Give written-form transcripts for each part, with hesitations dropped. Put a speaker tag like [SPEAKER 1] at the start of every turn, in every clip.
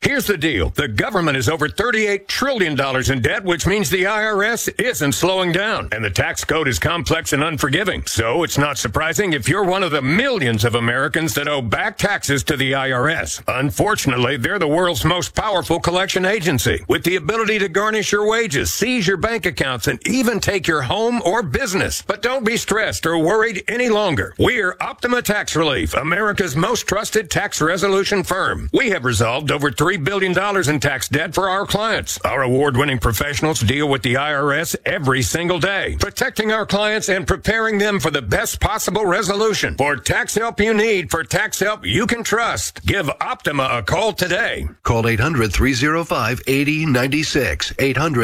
[SPEAKER 1] Here's the deal. The government is over $38 trillion in debt, which means the IRS isn't slowing down. And the tax code is complex and unforgiving. So it's not surprising if you're one of the millions of Americans that owe back taxes to the IRS. Unfortunately, they're the world's most powerful collection agency, with the ability to garnish your wages, seize your bank accounts, and even take your home or business. But don't be stressed or worried any longer. We're Optima Tax Relief, America's most trusted tax resolution firm. We have resolved over $3 billion in tax debt for our clients. Our award-winning professionals deal with the IRS every single day, protecting our clients and preparing them for the best possible resolution. For tax help you need, for tax help you can trust, give Optima a call today.
[SPEAKER 2] Call 800-305-8096.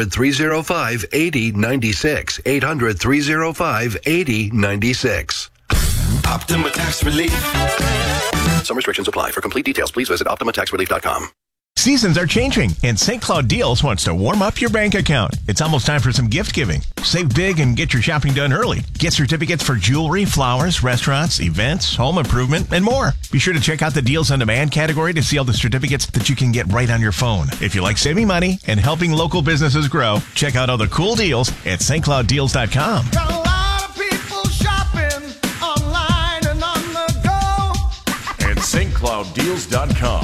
[SPEAKER 2] 800-305-8096. 800-305-8096.
[SPEAKER 3] Optima Tax Relief.
[SPEAKER 2] Some restrictions apply. For complete details, please visit OptimaTaxRelief.com.
[SPEAKER 4] Seasons are changing, and St. Cloud Deals wants to warm up your bank account. It's almost time for some gift giving. Save big and get your shopping done early. Get certificates for jewelry, flowers, restaurants, events, home improvement, and more. Be sure to check out the Deals on Demand category to see all the certificates that you can get right on your phone. If you like saving money and helping local businesses grow, check out all the cool deals at stclouddeals.com.
[SPEAKER 5] Got a lot of people shopping online and on the go
[SPEAKER 6] at stclouddeals.com.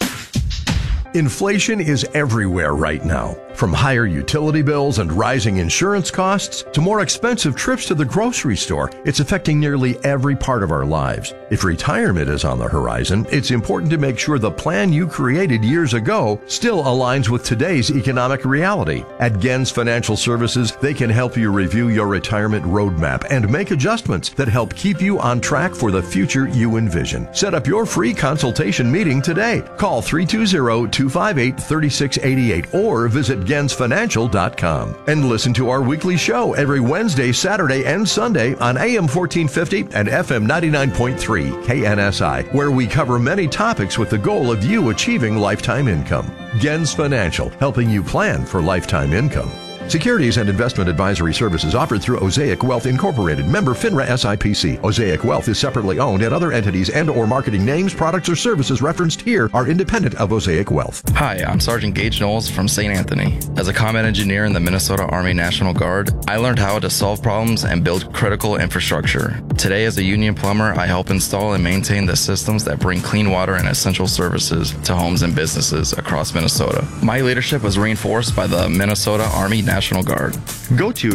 [SPEAKER 7] Inflation is everywhere right now. From higher utility bills and rising insurance costs to more expensive trips to the grocery store, it's affecting nearly every part of our lives. If retirement is on the horizon, it's important to make sure the plan you created years ago still aligns with today's economic reality. At Gens Financial Services, they can help you review your retirement roadmap and make adjustments that help keep you on track for the future you envision. Set up your free consultation meeting today. Call 320-258-3688 or visit GensFinancial.com. And listen to our weekly show every Wednesday, Saturday, and Sunday on AM 1450 and FM 99.3 KNSI, where we cover many topics with the goal of you achieving lifetime income. Gens Financial, helping you plan for lifetime income. Securities and investment advisory services offered through Osaic Wealth Incorporated, member FINRA SIPC. Osaic Wealth is separately owned, and other entities and or marketing names, products, or services referenced here are independent of Osaic Wealth.
[SPEAKER 8] Hi, I'm Sergeant Gage Knowles from St. Anthony. As a combat engineer in the Minnesota Army National Guard, I learned how to solve problems and build critical infrastructure. Today, as a union plumber, I help install and maintain the systems that bring clean water and essential services to homes and businesses across Minnesota. My leadership was reinforced by the Minnesota Army National Guard.
[SPEAKER 9] Go to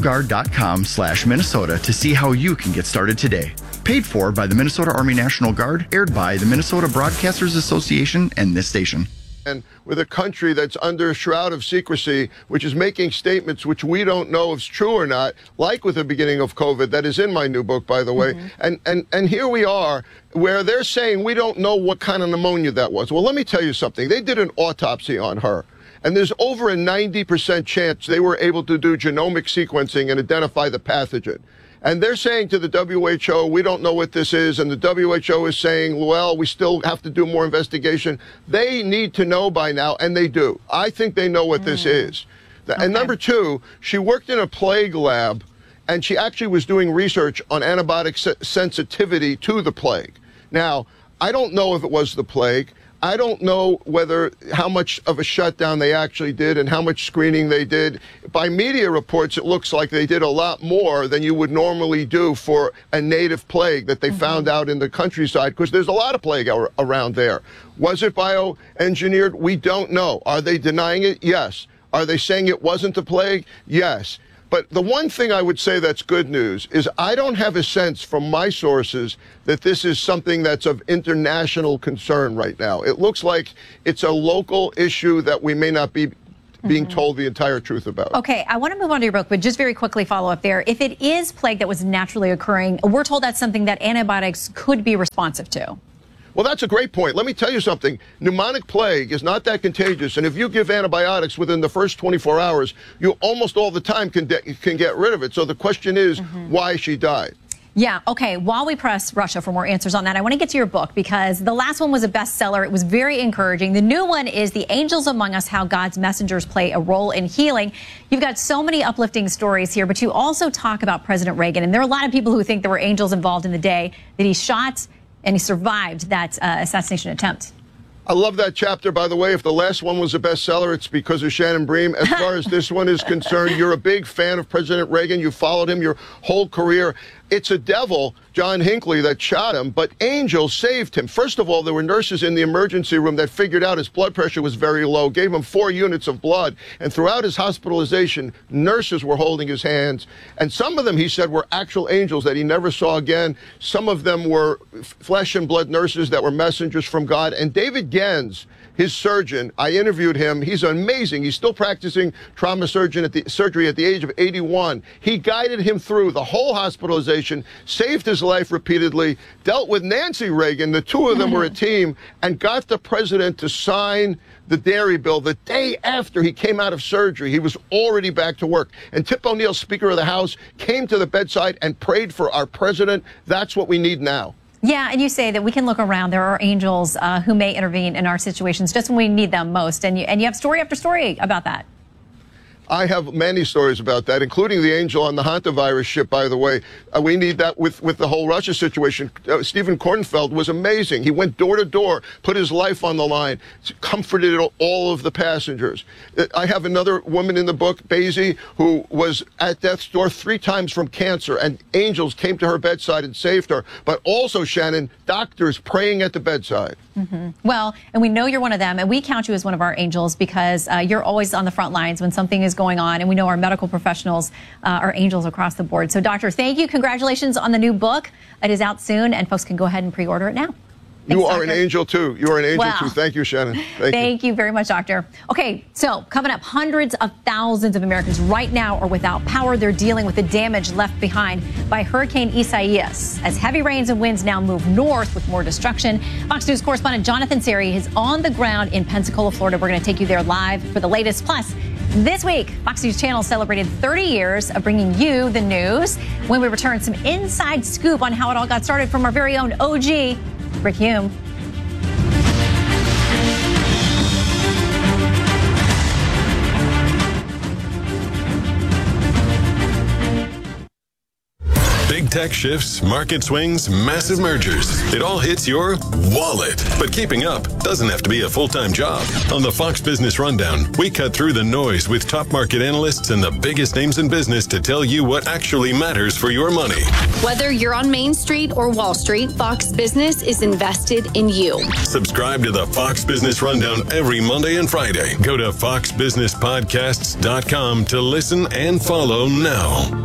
[SPEAKER 9] nationalguard.com/Minnesota to see how you can get started today. Paid for by the Minnesota Army National Guard, aired by the Minnesota Broadcasters Association and this station.
[SPEAKER 10] And with a country that's under a shroud of secrecy, which is making statements which we don't know if it's true or not, like with the beginning of COVID, that is in my new book, by the way. And here we are, where they're saying we don't know what kind of pneumonia that was. Well, let me tell you something. They did an autopsy on her. And there's over a 90% chance they were able to do genomic sequencing and identify the pathogen. And they're saying to the WHO, we don't know what this is. And the WHO is saying, well, we still have to do more investigation. They need to know by now, and they do. I think they know what this is. Okay. And number two, she worked in a plague lab, and she actually was doing research on antibiotic sensitivity to the plague. Now, I don't know if it was the plague. I don't know how much of a shutdown they actually did and how much screening they did. By media reports, it looks like they did a lot more than you would normally do for a native plague that they found out in the countryside, because there's a lot of plague around there. Was it bioengineered? We don't know. Are they denying it? Yes. Are they saying it wasn't the plague? Yes. But the one thing I would say that's good news is I don't have a sense from my sources that this is something that's of international concern right now. It looks like it's a local issue that we may not be being told the entire truth about.
[SPEAKER 11] Okay, I want to move on to your book, but just very quickly follow up there. If it is plague that was naturally occurring, we're told that's something that antibiotics could be responsive to.
[SPEAKER 10] Well, that's a great point. Let me tell you something. Pneumonic plague is not that contagious, and if you give antibiotics within the first 24 hours, you almost all the time can get rid of it. So the question is why she died.
[SPEAKER 11] Yeah, okay. While we press Russia for more answers on that, I want to get to your book, because the last one was a bestseller. It was very encouraging. The new one is The Angels Among Us, How God's Messengers Play a Role in Healing. You've got so many uplifting stories here, but you also talk about President Reagan, and there are a lot of people who think there were angels involved in the day that he shot and he survived that assassination attempt.
[SPEAKER 10] I love that chapter, by the way. If the last one was a bestseller, it's because of Shannon Bream. As far as this one is concerned, you're a big fan of President Reagan. You followed him your whole career. It's a devil, John Hinckley, that shot him, but angels saved him. First of all, there were nurses in the emergency room that figured out his blood pressure was very low, gave him 4 units of blood, and throughout his hospitalization, nurses were holding his hands. And some of them, he said, were actual angels that he never saw again. Some of them were flesh and blood nurses that were messengers from God. And David Gens, his surgeon, I interviewed him. He's amazing. He's still practicing trauma surgery at the age of 81. He guided him through the whole hospitalization, saved his life repeatedly, dealt with Nancy Reagan. The two of them were a team, and got the president to sign the dairy bill the day after he came out of surgery. He was already back to work. And Tip O'Neill, Speaker of the House, came to the bedside and prayed for our president. That's what we need now.
[SPEAKER 11] Yeah, and you say that we can look around. There are angels who may intervene in our situations just when we need them most. And you have story after story about that.
[SPEAKER 10] I have many stories about that, including the angel on the hantavirus ship, by the way. We need that with the whole Russia situation. Stephen Kornfeld was amazing. He went door to door, put his life on the line, comforted all of the passengers. I have another woman in the book, Basie, who was at death's door 3 times from cancer, and angels came to her bedside and saved her. But also, Shannon, doctors praying at the bedside.
[SPEAKER 11] Mm-hmm. Well, and we know you're one of them, and we count you as one of our angels because you're always on the front lines when something is going on, and we know our medical professionals are angels across the board. So, Doctor, thank you. Congratulations on the new book. It is out soon, and folks can go ahead and pre-order it now.
[SPEAKER 10] You are an angel, too. You are an angel, too. Thank you, Shannon.
[SPEAKER 11] Thank you very much, Doctor. Okay, so coming up, hundreds of thousands of Americans right now are without power. They're dealing with the damage left behind by Hurricane Isaias. As heavy rains and winds now move north with more destruction, Fox News correspondent Jonathan Seri is on the ground in Pensacola, Florida. We're going to take you there live for the latest. Plus, this week, Fox News Channel celebrated 30 years of bringing you the news. When we return, some inside scoop on how it all got started from our very own OG, Rick Hume.
[SPEAKER 12] Big tech shifts, market swings, massive mergers. It all hits your wallet. But keeping up doesn't have to be a full-time job. On the Fox Business Rundown, we cut through the noise with top market analysts and the biggest names in business to tell you what actually matters for your money.
[SPEAKER 13] Whether you're on Main Street or Wall Street, Fox Business is invested in you.
[SPEAKER 12] Subscribe to the Fox Business Rundown every Monday and Friday. Go to foxbusinesspodcasts.com to listen and follow now.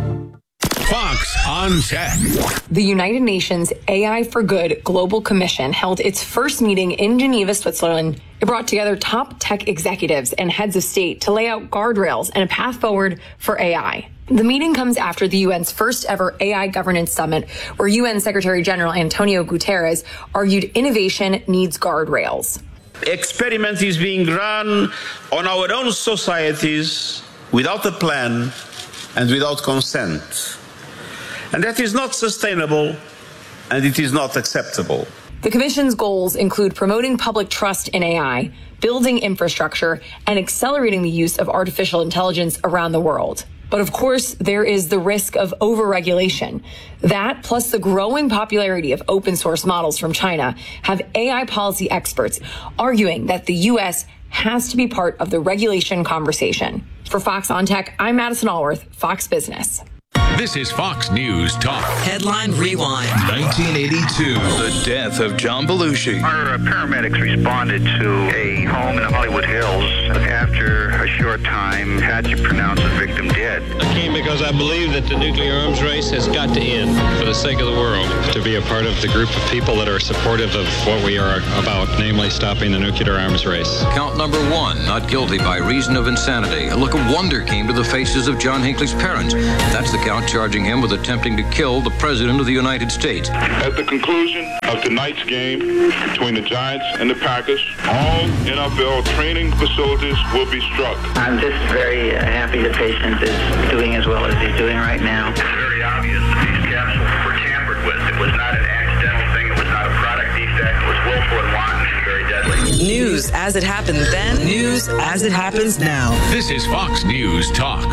[SPEAKER 14] Fox on Tech.
[SPEAKER 15] The United Nations AI for Good Global Commission held its first meeting in Geneva, Switzerland. It brought together top tech executives and heads of state to lay out guardrails and a path forward for AI. The meeting comes after the UN's first ever AI governance summit, where UN Secretary General Antonio Guterres argued innovation needs guardrails.
[SPEAKER 16] Experiment is being run on our own societies without a plan and without consent. And that is not sustainable, and it is not acceptable.
[SPEAKER 15] The Commission's goals include promoting public trust in AI, building infrastructure, and accelerating the use of artificial intelligence around the world. But of course, there is the risk of overregulation. That, plus the growing popularity of open source models from China, have AI policy experts arguing that the U.S. has to be part of the regulation conversation. For Fox on Tech, I'm Madison Allworth, Fox Business.
[SPEAKER 14] This is Fox News Talk.
[SPEAKER 17] Headline Rewind.
[SPEAKER 14] 1982.
[SPEAKER 18] The death of John Belushi.
[SPEAKER 19] Our paramedics responded to a home in the Hollywood Hills. After a short time, had to pronounce the victim dead.
[SPEAKER 20] I came because I believe that the nuclear arms race has got to end for the sake of the world. To be a part of the group of people that are supportive of what we are about, namely stopping the nuclear arms race.
[SPEAKER 21] Count number 1, not guilty by reason of insanity. A look of wonder came to the faces of John Hinckley's parents. That's the count charging him with attempting to kill the President of the United States.
[SPEAKER 22] At the conclusion of tonight's game between the Giants and the Packers, all NFL training facilities will be struck.
[SPEAKER 23] I'm just very happy the patient is doing as well as he's doing right now.
[SPEAKER 19] It's very obvious that these capsules were tampered with. It was not an accidental thing. It was not a product defect. It was willful and wanton and very deadly.
[SPEAKER 17] News as it happened then, news as it happens now.
[SPEAKER 14] This is Fox News Talk.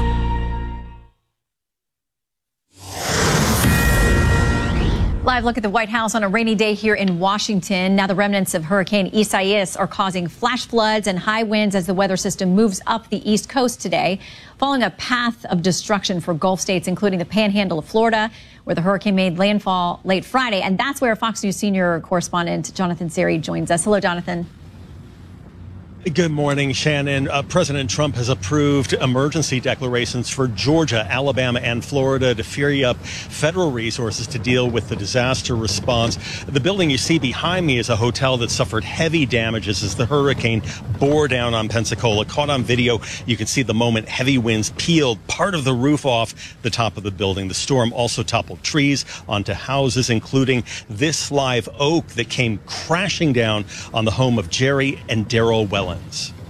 [SPEAKER 11] Live look at the White House on a rainy day here in Washington. Now the remnants of Hurricane Isaias are causing flash floods and high winds as the weather system moves up the East Coast today, following a path of destruction for Gulf states, including the panhandle of Florida, where the hurricane made landfall late Friday. And that's where Fox News senior correspondent Jonathan Seri joins us. Hello, Jonathan.
[SPEAKER 1] Good morning, Shannon. President Trump has approved emergency declarations for Georgia, Alabama, and Florida to free up federal resources to deal with the disaster response. The building you see behind me is a hotel that suffered heavy damages as the hurricane bore down on Pensacola. Caught on video, you can see the moment heavy winds peeled part of the roof off the top of the building. The storm also toppled trees onto houses, including this live oak that came crashing down on the home of Jerry and Daryl Wellens.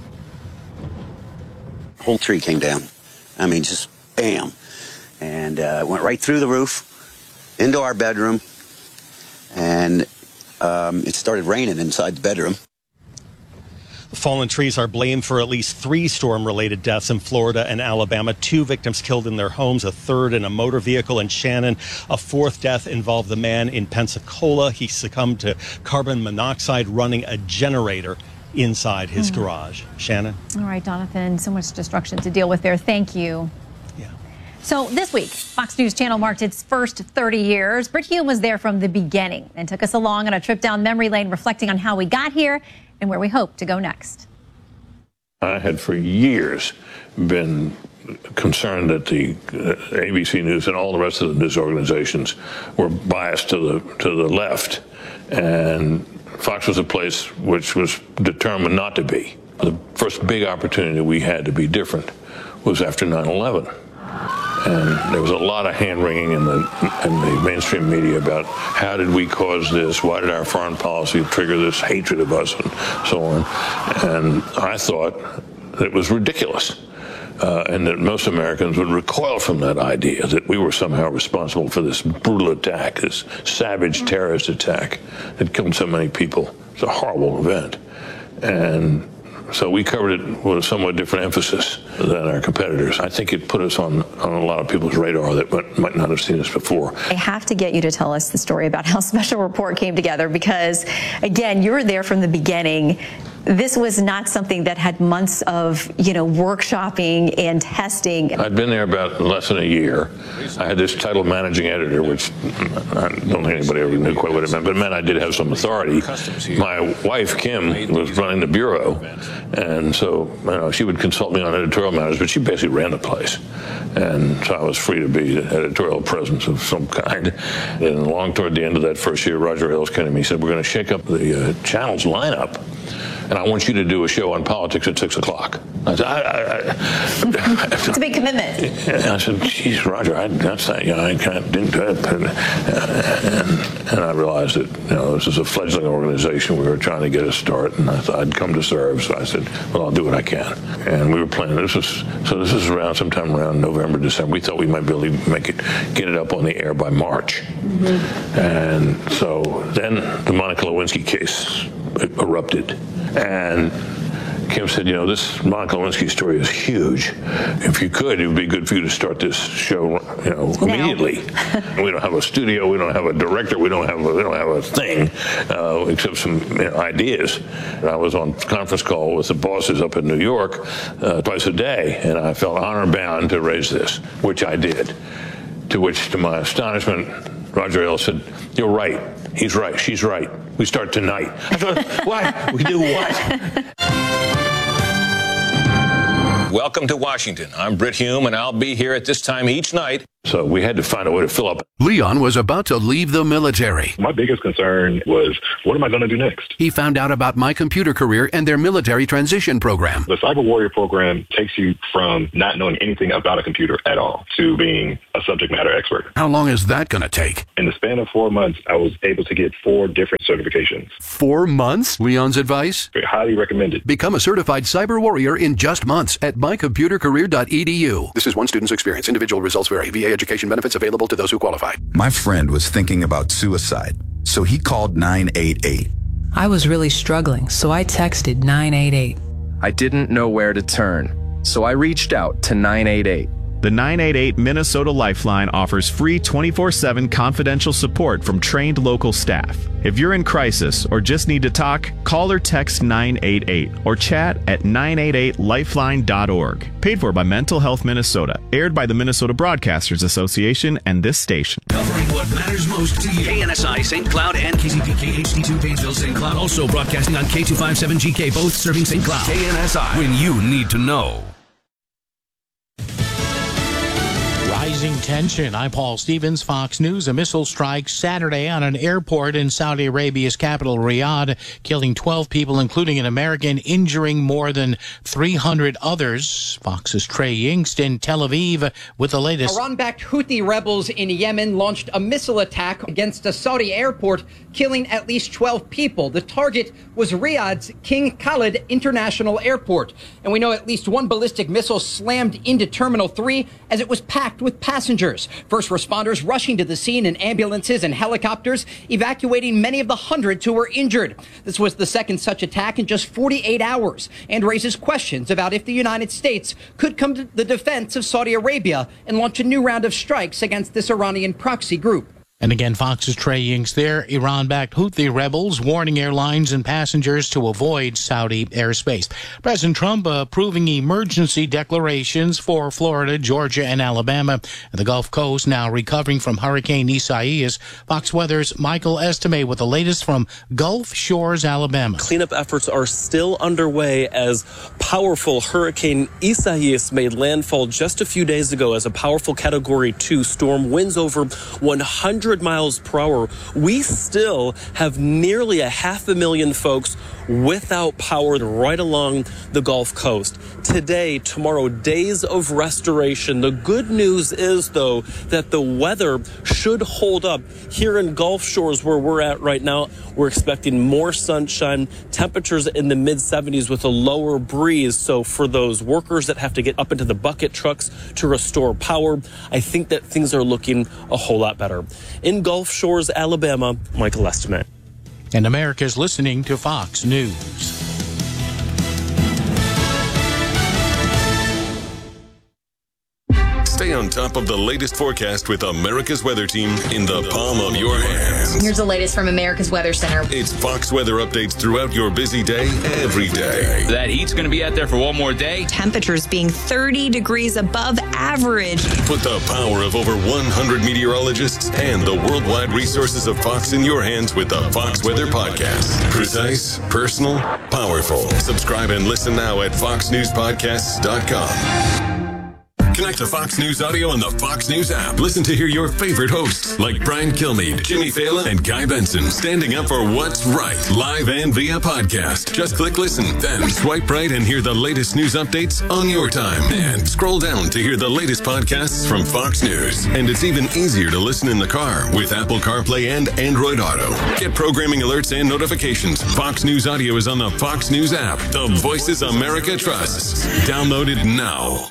[SPEAKER 2] Whole tree came down. I mean, just bam. And went right through the roof, into our bedroom, and it started raining inside the bedroom.
[SPEAKER 1] Fallen trees are blamed for at least 3 storm-related deaths in Florida and Alabama. 2 victims killed in their homes, a third in a motor vehicle in Shannon. A 4th death involved the man in Pensacola. He succumbed to carbon monoxide running a generator inside his garage. Shannon?
[SPEAKER 11] All right, Jonathan, so much destruction to deal with there. Thank you.
[SPEAKER 1] Yeah.
[SPEAKER 11] So this week, Fox News Channel marked its first 30 years. Brit Hume was there from the beginning and took us along on a trip down memory lane, reflecting on how we got here and where we hope to go next.
[SPEAKER 3] I had for years been concerned that the ABC News and all the rest of the news organizations were biased to the left, and Fox was a place which was determined not to be. The first big opportunity we had to be different was after 9/11. And there was a lot of hand-wringing in the mainstream media about how did we cause this, why did our foreign policy trigger this hatred of us, and so on. And I thought it was ridiculous. And that most Americans would recoil from that idea that we were somehow responsible for this brutal attack, this savage terrorist attack that killed so many people. It's a horrible event. And so we covered it with a somewhat different emphasis than our competitors. I think it put us on a lot of people's radar that might not have seen us before.
[SPEAKER 24] I have to get you to tell us the story about how Special Report came together because, again, you were there from the beginning. This was not something that had months of, workshopping and testing.
[SPEAKER 3] I'd been there about less than a year. I had this title managing editor, which I don't think anybody ever knew quite what it meant, but it meant I did have some authority. My wife, Kim, was running the bureau, and so she would consult me on editorial matters, but she basically ran the place. And so I was free to be the editorial presence of some kind. And along toward the end of that first year, Roger Ailes came to me and said, we're going to shake up the channel's lineup, and I want you to do a show on politics at 6 o'clock. I said,
[SPEAKER 24] it's a big commitment.
[SPEAKER 3] And I said, geez, Roger, that's not, I can't do that. And I realized that, this is a fledgling organization. We were trying to get a start, and I thought I'd come to serve. So I said, well, I'll do what I can. And we were planning, this is around sometime around November, December. We thought we might be able to get it up on the air by March. Mm-hmm. And so then the Monica Lewinsky case erupted. And Kim said, this Monica Lewinsky story is huge. If you could, it would be good for you to start this show, immediately. We don't have a studio, we don't have a director, we don't have a thing, except some ideas. And I was on conference call with the bosses up in New York twice a day, and I felt honor-bound to raise this, which I did. To which, to my astonishment, Roger Ailes said, you're right. He's right. She's right. We start tonight. I thought, what? We do what?
[SPEAKER 25] Welcome to Washington. I'm Brit Hume, and I'll be here at this time each night.
[SPEAKER 3] So we had to find a way to fill up.
[SPEAKER 26] Leon was about to leave the military.
[SPEAKER 27] My biggest concern was, what am I going to do next?
[SPEAKER 26] He found out about My Computer Career and their military transition program.
[SPEAKER 27] The Cyber Warrior program takes you from not knowing anything about a computer at all to being a subject matter expert.
[SPEAKER 26] How long is that going to take?
[SPEAKER 27] In the span of 4 months, I was able to get 4 different certifications.
[SPEAKER 26] 4 months? Leon's advice?
[SPEAKER 27] Highly recommended.
[SPEAKER 26] Become a certified cyber warrior in just months at mycomputercareer.edu. This is one student's experience. Individual results vary. VA education benefits available to those who qualify.
[SPEAKER 28] My friend was thinking about suicide, so he called 988.
[SPEAKER 29] I was really struggling, so I texted 988.
[SPEAKER 30] I didn't know where to turn, so I reached out to 988.
[SPEAKER 4] The 988 Minnesota Lifeline offers free 24/7 confidential support from trained local staff. If you're in crisis or just need to talk, call or text 988 or chat at 988lifeline.org. Paid for by Mental Health Minnesota. Aired by the Minnesota Broadcasters Association and this station.
[SPEAKER 5] Covering what matters most to you. KNSI St. Cloud and KCPK HD2 Painesville St. Cloud. Also broadcasting on K257GK, both serving St. Cloud. KNSI, when you need to know.
[SPEAKER 6] Rising tension. I'm Paul Stevens, Fox News. A missile strike Saturday on an airport in Saudi Arabia's capital, Riyadh, killing 12 people, including an American, injuring more than 300 others. Fox's Trey Yingst in Tel Aviv with the latest.
[SPEAKER 7] Iran-backed Houthi rebels in Yemen launched a missile attack against a Saudi airport, killing at least 12 people. The target was Riyadh's King Khalid International Airport. And we know at least one ballistic missile slammed into Terminal 3 as it was packed with passengers. First responders rushing to the scene in ambulances and helicopters, evacuating many of the hundreds who were injured. This was the second such attack in just 48 hours and raises questions about if the United States could come to the defense of Saudi Arabia and launch a new round of strikes against this Iranian proxy group.
[SPEAKER 6] And again, Fox's Trey Yingst there. Iran-backed Houthi rebels warning airlines and passengers to avoid Saudi airspace. President Trump approving emergency declarations for Florida, Georgia, and Alabama. And the Gulf Coast now recovering from Hurricane Isaias. Fox Weather's Michael Estime with the latest from Gulf Shores, Alabama.
[SPEAKER 8] Cleanup efforts are still underway as powerful Hurricane Isaias made landfall just a few days ago as a powerful Category 2 storm, winds over 100 miles per hour. We still have nearly 500,000 folks without power right along the Gulf Coast. Today, tomorrow, days of restoration. The good news is, though, that the weather should hold up. Here in Gulf Shores, where we're at right now, we're expecting more sunshine, temperatures in the mid-70s with a lower breeze. So for those workers that have to get up into the bucket trucks to restore power, I think that things are looking a whole lot better. In Gulf Shores, Alabama, Michael Estime.
[SPEAKER 6] And America's listening to Fox News.
[SPEAKER 9] Stay on top of the latest forecast with America's Weather Team in the palm of your hands.
[SPEAKER 10] Here's the latest from America's Weather Center.
[SPEAKER 9] It's Fox weather updates throughout your busy day, every day.
[SPEAKER 12] That heat's going to be out there for one more day.
[SPEAKER 10] Temperatures being 30 degrees above average.
[SPEAKER 9] Put the power of over 100 meteorologists and the worldwide resources of Fox in your hands with the Fox Weather Podcast. Precise, personal, powerful. Subscribe and listen now at foxnewspodcasts.com. Connect to Fox News Audio on the Fox News app. Listen to hear your favorite hosts like Brian Kilmeade, Jimmy Fallon, and Guy Benson standing up for what's right, live and via podcast. Just click listen, then swipe right and hear the latest news updates on your time. And scroll down to hear the latest podcasts from Fox News. And it's even easier to listen in the car with Apple CarPlay and Android Auto. Get programming alerts and notifications. Fox News Audio is on the Fox News app. The voices America trusts. Download it now.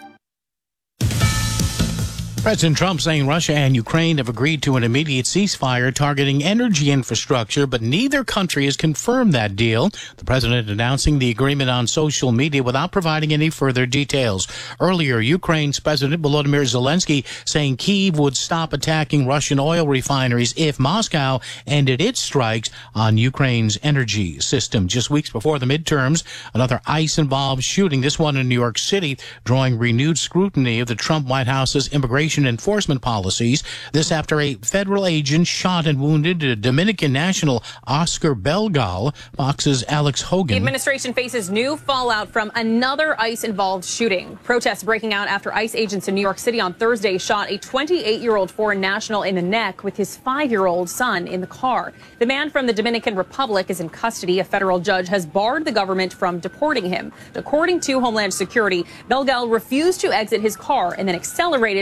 [SPEAKER 6] President Trump saying Russia and Ukraine have agreed to an immediate ceasefire targeting energy infrastructure, but neither country has confirmed that deal. The president announcing the agreement on social media without providing any further details. Earlier, Ukraine's President Volodymyr Zelensky saying Kyiv would stop attacking Russian oil refineries if Moscow ended its strikes on Ukraine's energy system. Just weeks before the midterms, another ICE-involved shooting, this one in New York City, drawing renewed scrutiny of the Trump White House's immigration enforcement policies. This after a federal agent shot and wounded a Dominican national Oscar Belgal. Fox's Alex Hogan.
[SPEAKER 13] The administration faces new fallout from another ICE-involved shooting. Protests breaking out after ICE agents in New York City on Thursday shot a 28-year-old foreign national in the neck with his 5-year-old son in the car. The man from the Dominican Republic is in custody. A federal judge has barred the government from deporting him. According to Homeland Security, Belgal refused to exit his car and then accelerated, smashed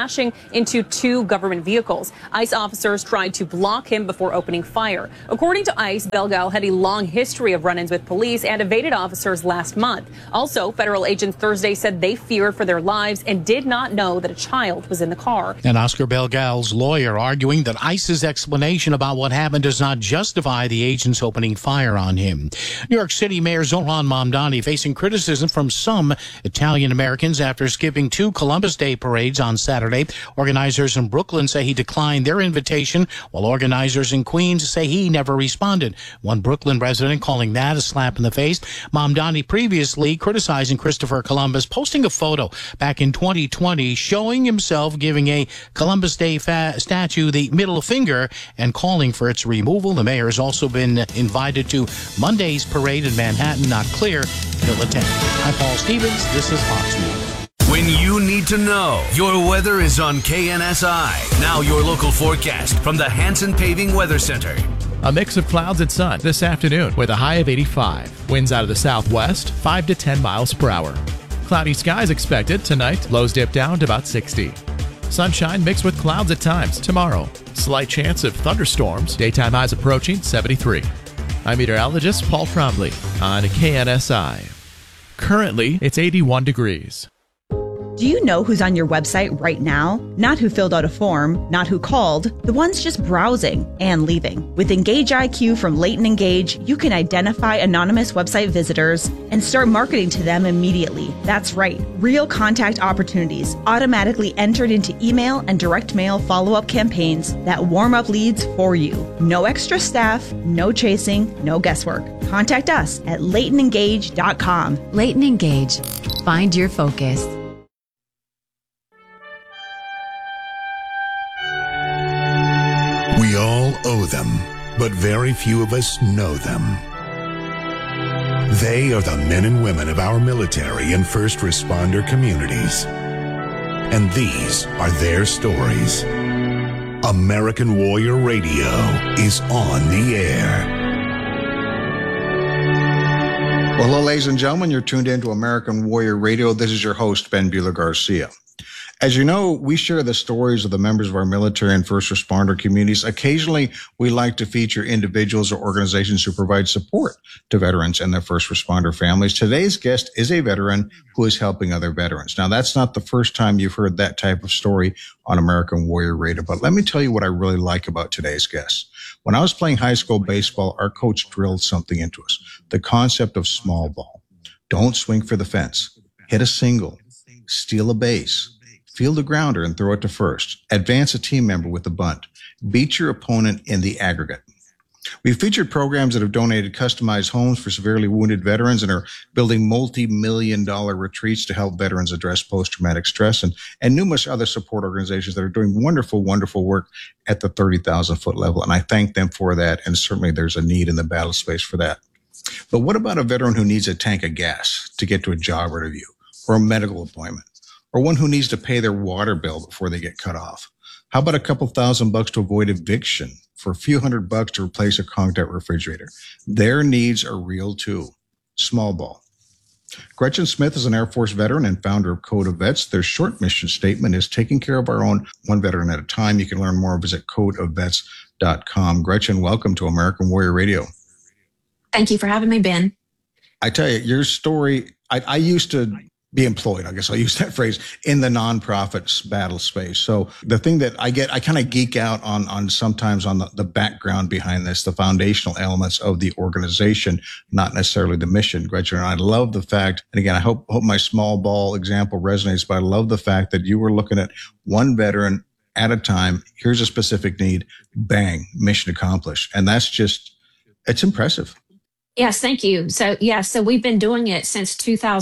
[SPEAKER 13] crashing into two government vehicles. ICE officers tried to block him before opening fire. According to ICE, Belgal had a long history of run-ins with police and evaded officers last month. Also, federal agents Thursday said they feared for their lives and did not know that a child was in the car.
[SPEAKER 6] And Oscar Belgal's lawyer arguing that ICE's explanation about what happened does not justify the agents opening fire on him. New York City Mayor Zohran Mamdani facing criticism from some Italian Americans after skipping two Columbus Day parades on Saturday. Organizers in Brooklyn say he declined their invitation, while organizers in Queens say he never responded. One Brooklyn resident calling that a slap in the face. Mamdani previously criticizing Christopher Columbus, posting a photo back in 2020 showing himself giving a Columbus Day statue the middle finger and calling for its removal. The mayor has also been invited to Monday's parade in Manhattan. Not clear if he'll attend. I'm Paul Stevens. This is Fox News.
[SPEAKER 5] When you need to know, your weather is on KNSI. Now your local forecast from the Hanson Paving Weather Center.
[SPEAKER 15] A mix of clouds and sun this afternoon with a high of 85. Winds out of the southwest, 5 to 10 miles per hour. Cloudy skies expected tonight. Lows dip down to about 60. Sunshine mixed with clouds at times tomorrow. Slight chance of thunderstorms. Daytime highs approaching 73. I'm meteorologist Paul Trombley on KNSI. Currently, it's 81 degrees.
[SPEAKER 16] Do you know who's on your website right now? Not who filled out a form, not who called, the ones just browsing and leaving. With Engage IQ from Leighton Engage, you can identify anonymous website visitors and start marketing to them immediately. That's right, real contact opportunities automatically entered into email and direct mail follow-up campaigns that warm up leads for you. No extra staff, no chasing, no guesswork. Contact us at LeightonEngage.com.
[SPEAKER 17] Leighton Engage. Find your focus.
[SPEAKER 18] We all owe them, but very few of us know them. They are the men and women of our military and first responder communities. And these are their stories. American Warrior Radio is on the air.
[SPEAKER 19] Well, hello, ladies and gentlemen. You're tuned in to American Warrior Radio. This is your host, Ben Buehler-Garcia. As you know, we share the stories of the members of our military and first responder communities. Occasionally, we like to feature individuals or organizations who provide support to veterans and their first responder families. Today's guest is a veteran who is helping other veterans. Now, that's not the first time you've heard that type of story on American Warrior Radio, but let me tell you what I really like about today's guest. When I was playing high school baseball, our coach drilled something into us, the concept of small ball. Don't swing for the fence. Hit a single. Steal a base. Field a grounder and throw it to first. Advance a team member with a bunt. Beat your opponent in the aggregate. We've featured programs that have donated customized homes for severely wounded veterans and are building multi-million-dollar retreats to help veterans address post-traumatic stress and numerous other support organizations that are doing wonderful, wonderful work at the 30,000-foot level. And I thank them for that. And certainly there's a need in the battle space for that. But what about a veteran who needs a tank of gas to get to a job interview or a medical appointment? Or one who needs to pay their water bill before they get cut off? How about a couple $1,000 to avoid eviction, for a few $100 to replace a conked out refrigerator? Their needs are real too. Small ball. Gretchen Smith is an Air Force veteran and founder of Code of Vets. Their short mission statement is taking care of our own, one veteran at a time. You can learn more. Visit codeofvets.com. Gretchen, welcome to American Warrior Radio.
[SPEAKER 20] Thank you for having me, Ben.
[SPEAKER 19] I tell you, your story, I used to be employed, I guess I'll use that phrase, in the nonprofits battle space. So the thing that I kind of geek out on sometimes on the background behind this, the foundational elements of the organization, not necessarily the mission, Gretchen. And I love the fact, and again, I hope my small ball example resonates, but I love the fact that you were looking at one veteran at a time. Here's a specific need, bang, mission accomplished. And that's just, it's impressive.
[SPEAKER 20] Yes, thank you. So we've been doing it since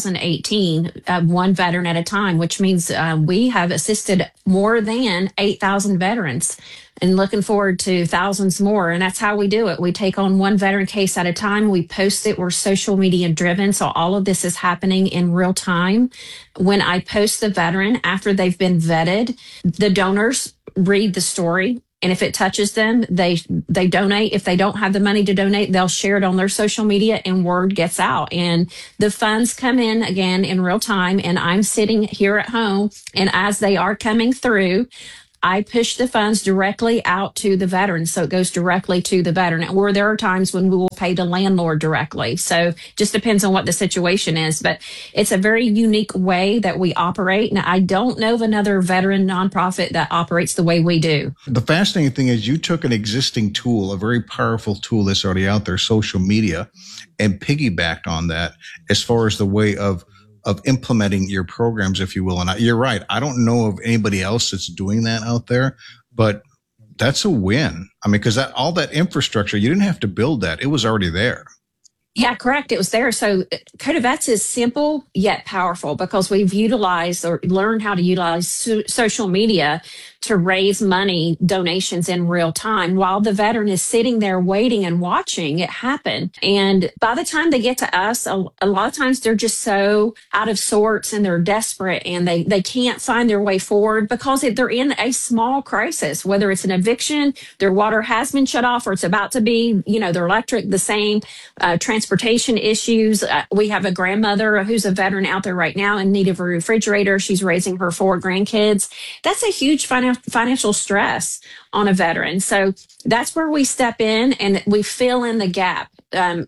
[SPEAKER 20] 2018, one veteran at a time, which means we have assisted more than 8,000 veterans and looking forward to thousands more. And that's how we do it. We take on one veteran case at a time. We post it. We're social media driven. So all of this is happening in real time. When I post the veteran after they've been vetted, the donors read the story And if it touches them, they donate. If they don't have the money to donate, they'll share it on their social media and word gets out. And the funds come in again in real time. And I'm sitting here at home, and as they are coming through, I push the funds directly out to the veteran. So it goes directly to the veteran. Or there are times when we will pay the landlord directly. So just depends on what the situation is. But it's a very unique way that we operate. And I don't know of another veteran nonprofit that operates the way we do.
[SPEAKER 19] The fascinating thing is you took an existing tool, a very powerful tool that's already out there, social media, and piggybacked on that as far as the way of implementing your programs, if you will. And you're right. I don't know of anybody else that's doing that out there, but that's a win. I mean, because all that infrastructure, you didn't have to build that. It was already there.
[SPEAKER 20] Yeah, correct. It was there. So Code of Vets is simple yet powerful because we've utilized or learned how to utilize social media to raise money, donations in real time while the veteran is sitting there waiting and watching it happen. And by the time they get to us, a lot of times they're just so out of sorts and they're desperate and they can't find their way forward because they're in a small crisis, whether it's an eviction, their water has been shut off or it's about to be, their electric, the same, transportation issues. We have a grandmother who's a veteran out there right now in need of a refrigerator. She's raising her 4 grandkids. That's a huge financial stress on a veteran. So that's where we step in and we fill in the gap. And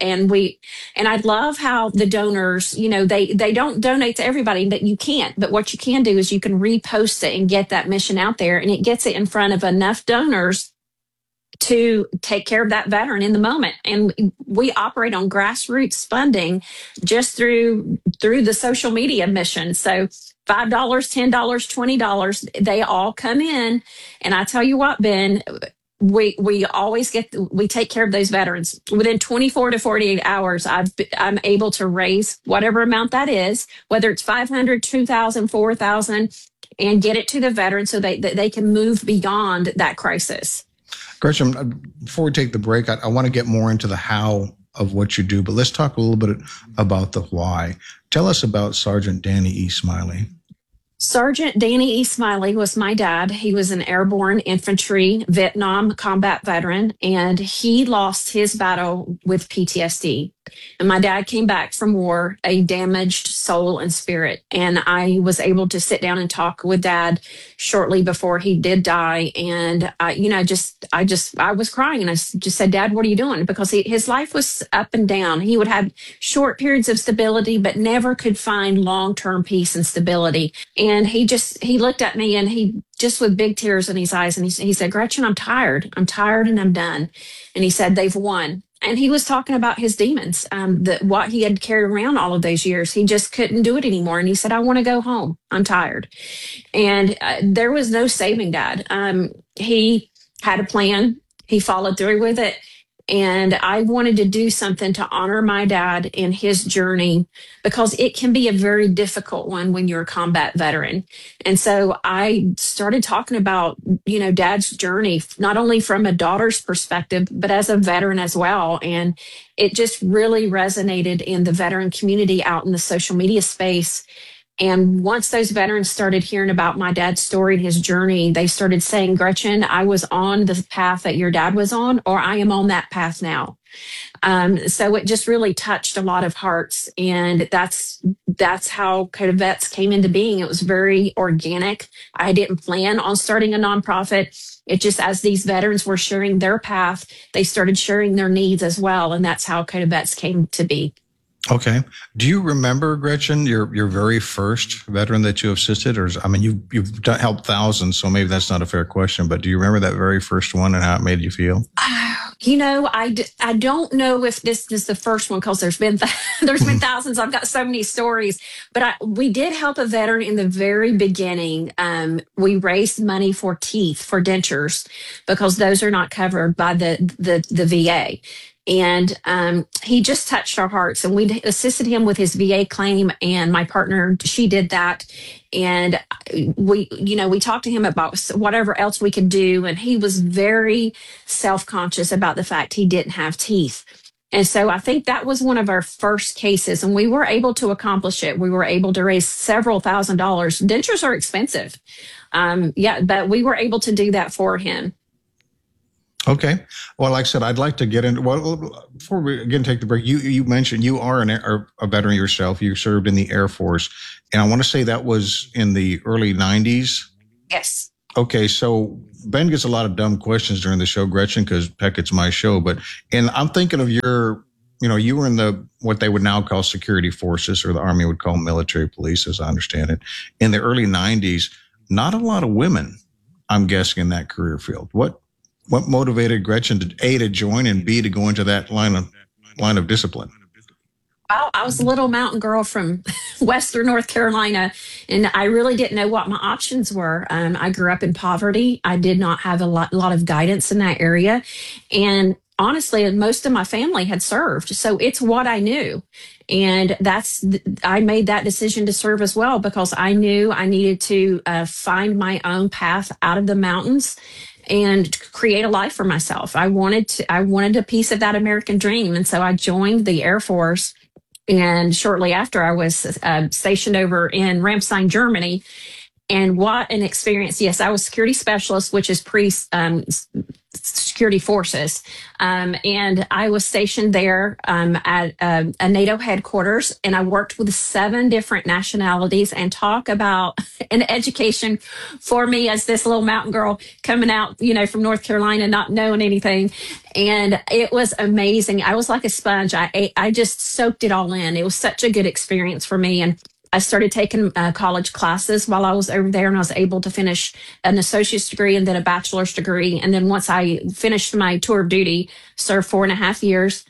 [SPEAKER 20] I love how the donors, they don't donate to everybody, that you can't, but what you can do is you can repost it and get that mission out there, and it gets it in front of enough donors to take care of that veteran in the moment. And we operate on grassroots funding just through the social media mission. So $5, $10, $20, they all come in. And I tell you what, Ben, we always we take care of those veterans. Within 24 to 48 hours, I'm able to raise whatever amount that is, whether it's $500, $2,000, $4,000, and get it to the veteran so they can move beyond that crisis.
[SPEAKER 19] Gretchen, before we take the break, I want to get more into the how of what you do, but let's talk a little bit about the why. Tell us about Sergeant Danny E. Smiley.
[SPEAKER 20] Sergeant Danny E. Smiley was my dad. He was an airborne infantry Vietnam combat veteran, and he lost his battle with PTSD. And my dad came back from war, a damaged soul and spirit. And I was able to sit down and talk with Dad shortly before he did die. And I was crying, and I just said, Dad, what are you doing? Because his life was up and down. He would have short periods of stability, but never could find long-term peace and stability. And he looked at me, and he just with big tears in his eyes, and he said, Gretchen, I'm tired and I'm done. And he said, they've won. And he was talking about his demons, what he had carried around all of those years. He just couldn't do it anymore. And he said, I want to go home. I'm tired. And there was no saving Dad. He had a plan. He followed through with it. And I wanted to do something to honor my dad in his journey, because it can be a very difficult one when you're a combat veteran. And so I started talking about, Dad's journey, not only from a daughter's perspective, but as a veteran as well. And it just really resonated in the veteran community out in the social media space. And once those veterans started hearing about my dad's story and his journey, they started saying, Gretchen, I was on the path that your dad was on, or I am on that path now. So it just really touched a lot of hearts. And that's how Code of Vets came into being. It was very organic. I didn't plan on starting a nonprofit. It just, as these veterans were sharing their path, they started sharing their needs as well. And that's how Code of Vets came to be.
[SPEAKER 19] Okay. Do you remember, Gretchen, your very first veteran that you assisted? Or, you've helped thousands, so maybe that's not a fair question, but do you remember that very first one and how it made you feel?
[SPEAKER 20] I don't know if this is the first one, because there's been thousands. I've got so many stories, but we did help a veteran in the very beginning. We raised money for teeth, for dentures, because those are not covered by the VA. And he just touched our hearts, and we assisted him with his VA claim. And my partner, she did that. And we talked to him about whatever else we could do. And he was very self-conscious about the fact he didn't have teeth. And so I think that was one of our first cases, and we were able to accomplish it. We were able to raise several $1,000s. Dentures are expensive. But we were able to do that for him.
[SPEAKER 19] Okay. Well, like I said, I'd like to get into, well, before we again take the break, you mentioned you are a veteran yourself. You served in the Air Force. And I want to say that was in the early 90s.
[SPEAKER 20] Yes.
[SPEAKER 19] Okay. So Ben gets a lot of dumb questions during the show, Gretchen, because heck, it's my show. And I'm thinking of you were in what they would now call security forces, or the Army would call military police, as I understand it. In the early 90s, not a lot of women, I'm guessing, in that career field. What motivated Gretchen to A, to join, and B, to go into that line of discipline?
[SPEAKER 20] Well, I was a little mountain girl from Western North Carolina, and I really didn't know what my options were. I grew up in poverty. I did not have a lot of guidance in that area. And honestly, most of my family had served. So it's what I knew. And I made that decision to serve as well, because I knew I needed to find my own path out of the mountains and create a life for myself. I wanted a piece of that American dream. And so I joined the Air Force. And shortly after, I was stationed over in Ramstein, Germany. And what an experience. Yes, I was security specialist, which is security forces. And I was stationed there at a NATO headquarters, and I worked with 7 different nationalities. And talk about an education for me as this little mountain girl coming out, from North Carolina, not knowing anything. And it was amazing. I was like a sponge. I just soaked it all in. It was such a good experience for me. And I started taking college classes while I was over there, and I was able to finish an associate's degree and then a bachelor's degree. And then once I finished my tour of duty, served 4.5 years,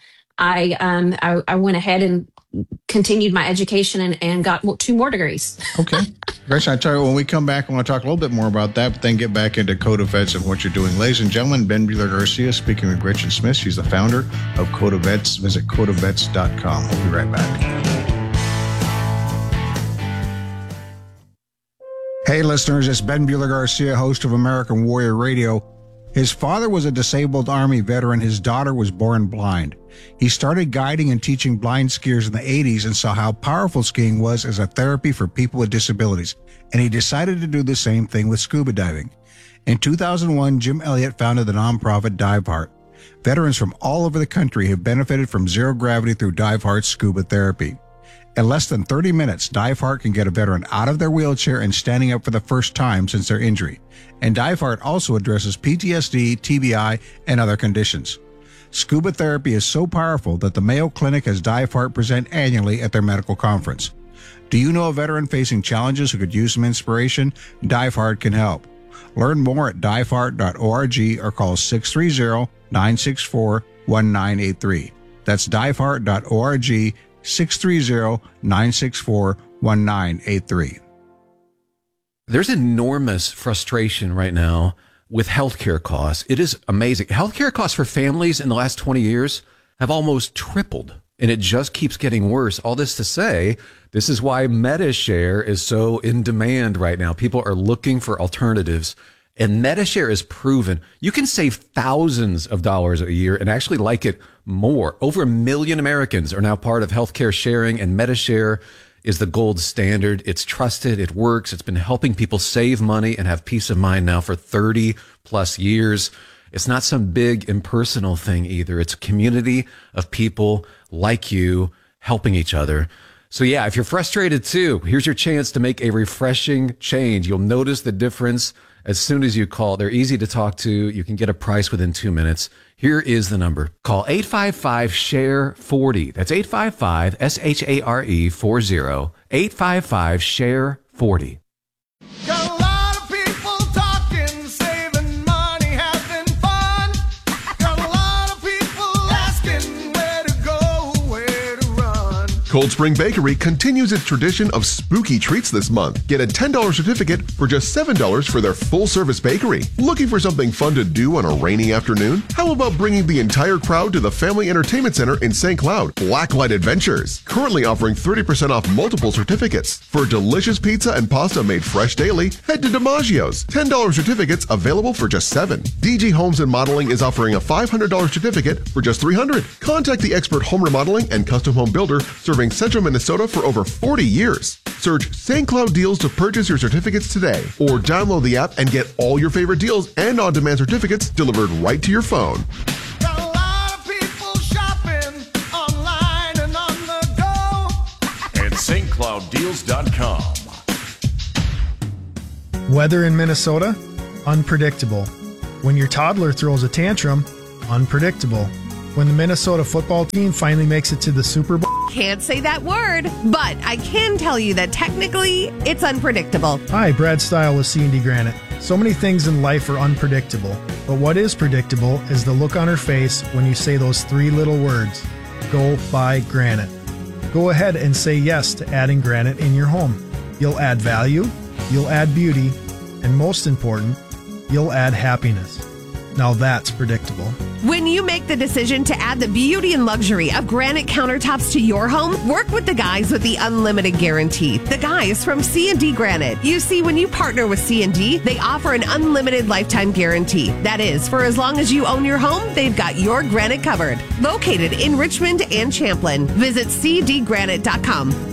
[SPEAKER 20] I went ahead and continued my education and got 2 more degrees.
[SPEAKER 19] Okay. Gretchen, I tell you, when we come back, I want to talk a little bit more about that, but then get back into Code of Vets and what you're doing. Ladies and gentlemen, Ben Buehler-Garcia speaking with Gretchen Smith. She's the founder of Code of Vets. Visit codeofvets.com. We'll be right back. Hey, listeners, it's Ben Buehler-Garcia, host of American Warrior Radio. His father was a disabled Army veteran. His daughter was born blind. He started guiding and teaching blind skiers in the 80s and saw how powerful skiing was as a therapy for people with disabilities. And he decided to do the same thing with scuba diving. In 2001, Jim Elliott founded the nonprofit Dive Heart. Veterans from all over the country have benefited from zero gravity through Dive Heart's scuba therapy. In less than 30 minutes, Dive Heart can get a veteran out of their wheelchair and standing up for the first time since their injury. And Dive Heart also addresses PTSD, TBI, and other conditions. Scuba therapy is so powerful that the Mayo Clinic has Dive Heart present annually at their medical conference. Do you know a veteran facing challenges who could use some inspiration? Dive Heart can help. Learn more at diveheart.org or call 630-964-1983. That's diveheart.org, 630-964-1983.
[SPEAKER 1] There's enormous frustration right now with healthcare costs. It is amazing. Healthcare costs for families in the last 20 years have almost tripled, and it just keeps getting worse. All this to say, this is why MediShare is so in demand right now. People are looking for alternatives, and MediShare is proven. You can save thousands of dollars a year and actually like it more. Over 1 million Americans are now part of healthcare sharing, and MediShare is the gold standard. It's trusted. It works. It's been helping people save money and have peace of mind now for 30 plus years. It's not some big impersonal thing either. It's a community of people like you helping each other. So yeah, if you're frustrated too, here's your chance to make a refreshing change. You'll notice the difference as soon as you call. They're easy to talk to. You can get a price within 2 minutes. Here is the number. Call 855-SHARE-40. That's 855-SHARE-40. 855-SHARE-40.
[SPEAKER 2] Cold Spring Bakery continues its tradition of spooky treats this month. Get a $10 certificate for just $7 for their full-service bakery. Looking for something fun to do on a rainy afternoon? How about bringing the entire crowd to the Family Entertainment Center in St. Cloud? Blacklight Adventures, currently offering 30% off multiple certificates. For delicious pizza and pasta made fresh daily, head to DiMaggio's. $10 certificates available for just $7. DG Homes and Modeling is offering a $500 certificate for just $300. Contact the expert home remodeling and custom home builder serving Central Minnesota for over 40 years. Search St. Cloud Deals to purchase your certificates today, or download the app and get all your favorite deals and on-demand certificates delivered right to your phone.
[SPEAKER 18] At stclouddeals.com.
[SPEAKER 3] Weather in Minnesota? Unpredictable. When your toddler throws a tantrum? Unpredictable. When the Minnesota football team finally makes it to the Super Bowl?
[SPEAKER 11] Can't say that word, but I can tell you that technically it's unpredictable.
[SPEAKER 3] Hi, Brad Stile with C&D Granite. So many things in life are unpredictable, but what is predictable is the look on her face when you say those three little words, go buy granite. Go ahead and say yes to adding granite in your home. You'll add value, you'll add beauty, and most important, you'll add happiness. Now that's predictable.
[SPEAKER 11] When you make the decision to add the beauty and luxury of granite countertops to your home, work with the guys with the unlimited guarantee. The guys from C&D Granite. You see, when you partner with C&D, they offer an unlimited lifetime guarantee. That is, for as long as you own your home, they've got your granite covered. Located in Richmond and Champlin. Visit cdgranite.com.